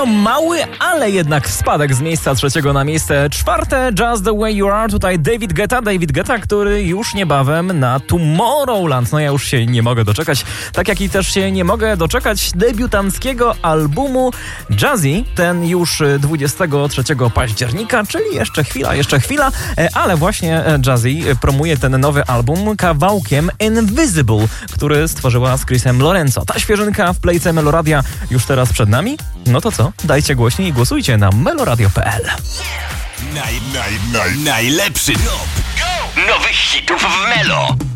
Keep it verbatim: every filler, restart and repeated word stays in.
no mały, ale jednak spadek z miejsca trzeciego na miejsce czwarte. Just the way you are. Tutaj David Guetta. David Guetta, który już niebawem na Tomorrowland. No ja już się nie mogę doczekać. Tak jak i też się nie mogę doczekać debiutanckiego albumu Jazzy. Ten już dwudziestego trzeciego października, czyli jeszcze chwila, jeszcze chwila. Ale właśnie Jazzy promuje ten nowy album kawałkiem Invisible, który stworzyła z Chrisem Lorenzo. Ta świeżynka w playce Meloradia już teraz przed nami. No to co? Dajcie głośniej i głosujcie na meloradio kropka p l. Naj, naj, naj, najlepszy top go! Nowych hitów w Melo.